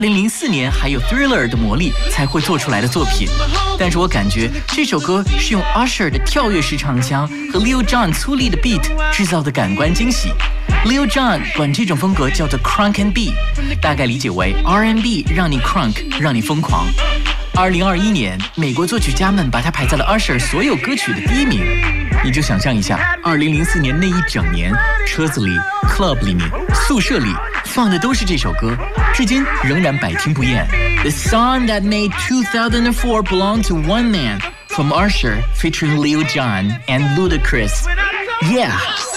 2004年还有 Thriller 的魔力才会做出来的作品，但是我感觉这首歌是用 Usher 的跳跃式唱腔和 Lil Jon 粗粝的 beat 制造的感官惊喜。Lil Jon 管这种风格叫做 Crunk and B， 大概理解为 R&B 让你 crunk 让你疯狂。2021年，美国作曲家们把它排在了 Usher 所有歌曲的第1名。你就想象一下，2004年那一整年，车子里、club 里面、宿舍里放的都是这首歌，至今仍然百听不厌。The song that made 2004 belong to one man, from Usher featuring Lil Jon and Ludacris. Yeah.